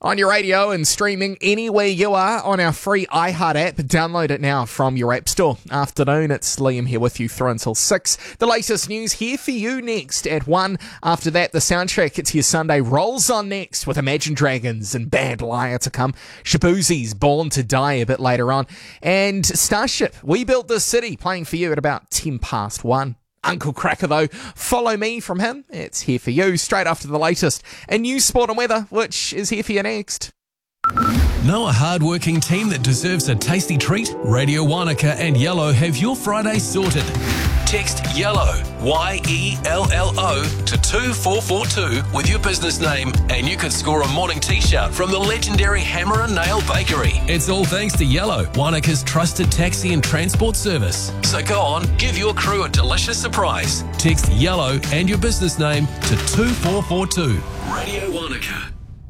On your radio and streaming anywhere you are on our free iHeart app. Download it now from your app store. Afternoon, it's Liam here with you through until 6. The latest news here for you next at 1. After that, the soundtrack to your Sunday rolls on next with Imagine Dragons and Bad Liar to come. Shaboozie's Born to Die a bit later on. And Starship, We Built This City, playing for you at about 10 past 1. Uncle Cracker, though, follow me from him. It's here for you straight after the latest. And news, sport and weather, which is here for you next. Know a hard-working team that deserves a tasty treat? Radio Wanaka and Yellow have your Friday sorted. Text YELLOW, Y-E-L-L-O, to 2442 with your business name and you could score a morning t-shirt from the legendary Hammer and Nail Bakery. It's all thanks to Yellow, Wanaka's trusted taxi and transport service. So go on, give your crew a delicious surprise. Text YELLOW and your business name to 2442. Radio Wanaka.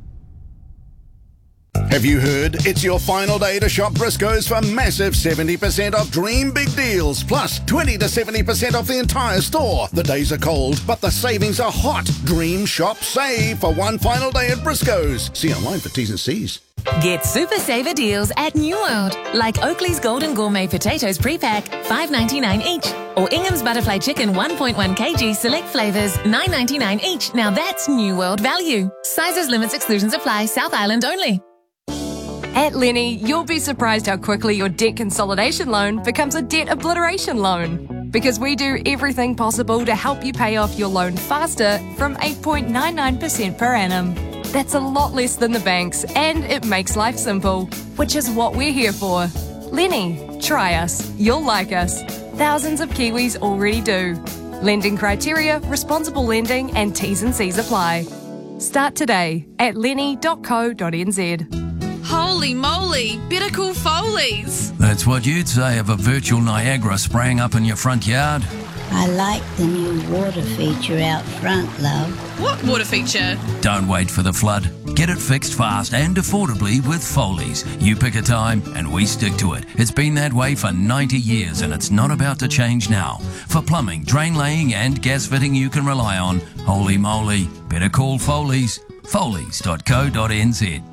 Have you heard? It's your final day to shop Briscoes for massive 70% off dream big deals, plus 20 to 70% off the entire store. The days are cold, but the savings are hot. Dream, shop, save for one final day at Briscoes. See online for T's and C's. Get super saver deals at New World, like Oakley's Golden Gourmet Potatoes Pre-Pack, $5.99 each, or Ingham's Butterfly Chicken 1.1 kg select flavours, $9.99 each. Now that's New World value. Sizes, limits, exclusions apply. South Island only. At Lenny, you'll be surprised how quickly your debt consolidation loan becomes a debt obliteration loan. Because we do everything possible to help you pay off your loan faster from 8.99% per annum. That's a lot less than the banks, and it makes life simple, which is what we're here for. Lenny, try us. You'll like us. Thousands of Kiwis already do. Lending criteria, responsible lending, and T's and C's apply. Start today at lenny.co.nz. Holy moly, better call Foley's. That's what you'd say of a virtual Niagara spraying up in your front yard. I like the new water feature out front, love. What water feature? Don't wait for the flood. Get it fixed fast and affordably with Foley's. You pick a time and we stick to it. It's been that way for 90 years and it's not about to change now. For plumbing, drain laying and gas fitting you can rely on, holy moly, better call Foley's. Foley's.co.nz.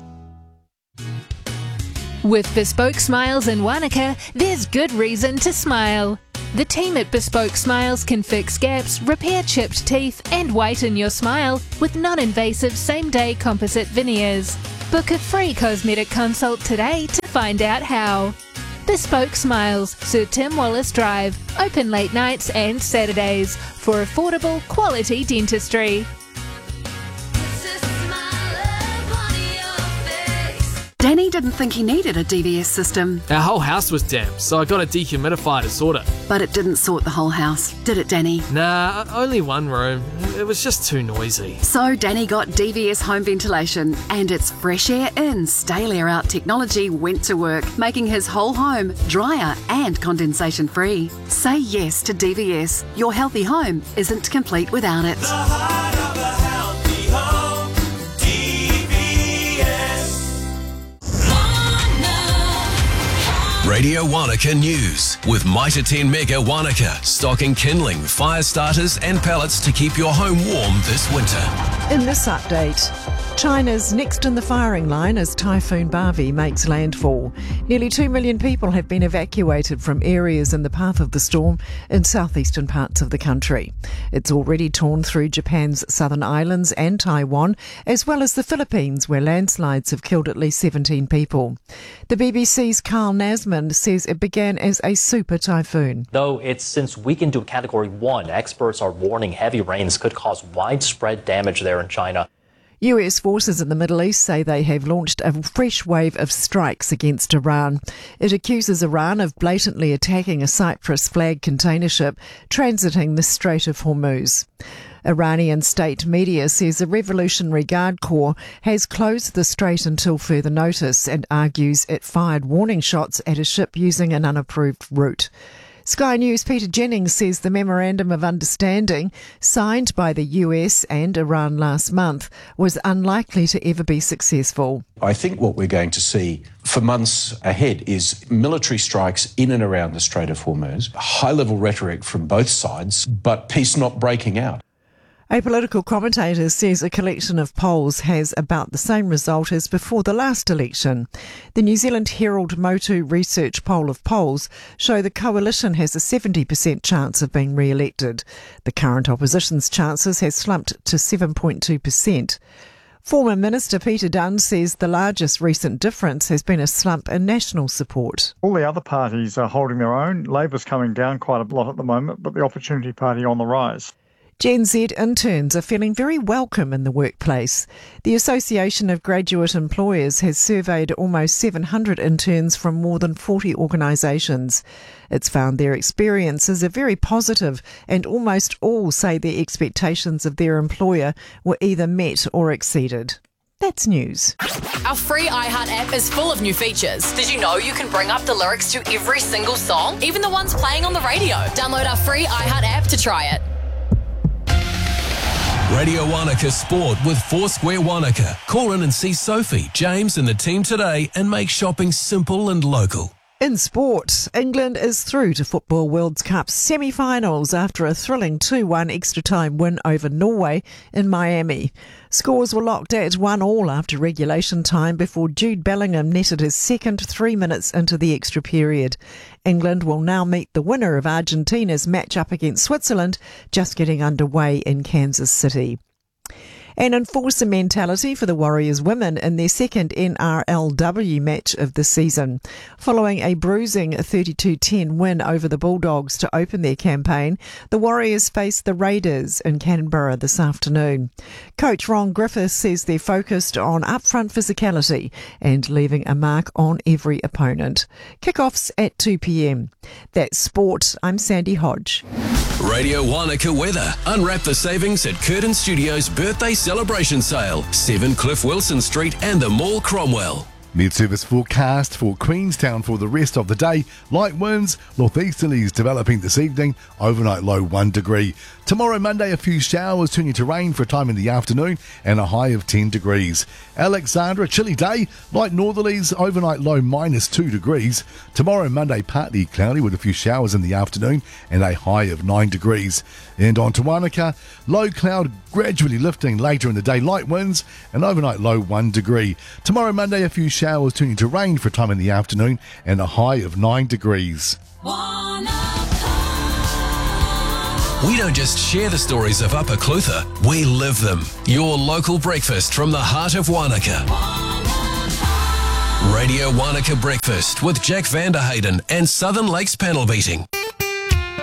With Bespoke Smiles in Wanaka, there's good reason to smile. The team at Bespoke Smiles can fix gaps, repair chipped teeth and whiten your smile with non-invasive same-day composite veneers. Book a free cosmetic consult today to find out how. Bespoke Smiles, Sir Tim Wallace Drive, open late nights and Saturdays for affordable quality dentistry. Danny didn't think he needed a DVS system. Our whole house was damp, so I got a dehumidifier to sort it. But it didn't sort the whole house, did it, Danny? Nah, only one room. It was just too noisy. So Danny got DVS home ventilation, and its fresh air in, stale air out technology went to work, making his whole home drier and condensation free. Say yes to DVS. Your healthy home isn't complete without it. The heart of a healthy home, DVS. Radio Wanaka News with Mitre 10 Mega Wanaka, stocking kindling, fire starters and pellets to keep your home warm this winter. In this update, China's next in the firing line as Typhoon Bavi makes landfall. Nearly 2 million people have been evacuated from areas in the path of the storm in southeastern parts of the country. It's already torn through Japan's southern islands and Taiwan, as well as the Philippines, where landslides have killed at least 17 people. The BBC's Carl Nasman says it began as a super typhoon. Though it's since weakened to a Category 1, experts are warning heavy rains could cause widespread damage there in China. US forces in the Middle East say they have launched a fresh wave of strikes against Iran. It accuses Iran of blatantly attacking a Cyprus flag container ship transiting the Strait of Hormuz. Iranian state media says the Revolutionary Guard Corps has closed the strait until further notice and argues it fired warning shots at a ship using an unapproved route. Sky News' Peter Jennings says the Memorandum of Understanding signed by the US and Iran last month was unlikely to ever be successful. I think what we're going to see for months ahead is military strikes in and around the Strait of Hormuz, high-level rhetoric from both sides, but peace not breaking out. A political commentator says a collection of polls has about the same result as before the last election. The New Zealand Herald Motu Research poll of polls show the coalition has a 70% chance of being re-elected. The current opposition's chances has slumped to 7.2%. Former Minister Peter Dunn says the largest recent difference has been a slump in national support. All the other parties are holding their own. Labor's coming down quite a lot at the moment, but the Opportunity Party on the rise. Gen Z interns are feeling very welcome in the workplace. The Association of Graduate Employers has surveyed almost 700 interns from more than 40 organisations. It's found their experiences are very positive, and almost all say their expectations of their employer were either met or exceeded. That's news. Our free iHeart app is full of new features. Did you know you can bring up the lyrics to every single song, even the ones playing on the radio? Download our free iHeart app to try it. Radio Wanaka Sport with Foursquare Wanaka. Call in and see Sophie, James and the team today and make shopping simple and local. In sport, England is through to Football World Cup semi-finals after a thrilling 2-1 extra-time win over Norway in Miami. Scores were locked at 1-1 after regulation time before Jude Bellingham netted his second 3 minutes into the extra period. England will now meet the winner of Argentina's match-up against Switzerland, just getting underway in Kansas City. An enforcer mentality for the Warriors women in their second NRLW match of the season. Following a bruising 32-10 win over the Bulldogs to open their campaign, the Warriors face the Raiders in Canberra this afternoon. Coach Ron Griffiths says they're focused on upfront physicality and leaving a mark on every opponent. Kickoffs at 2 p.m. That's sport. I'm Sandy Hodge. Radio Wanaka weather. Unwrap the savings at Curtin Studios birthday celebration sale. 7 Cliff Wilson Street and the Mall Cromwell. Mid-service forecast for Queenstown for the rest of the day. Light winds, northeasterlies developing this evening, overnight low 1 degree. Tomorrow, Monday, a few showers turning to rain for a time in the afternoon and a high of 10 degrees. Alexandra, chilly day, light northerlies, overnight low -2 degrees. Tomorrow, Monday, partly cloudy with a few showers in the afternoon and a high of 9 degrees. And on to Wanaka, low cloud gradually lifting later in the day, light winds and overnight low 1 degree. Tomorrow, Monday, a few showers turning to rain for a time in the afternoon and a high of 9 degrees. We don't just share the stories of Upper Clutha, we live them. Your local breakfast from the heart of Wanaka. Radio Wanaka Breakfast with Jack Vanderhayden and Southern Lakes Panel Beating.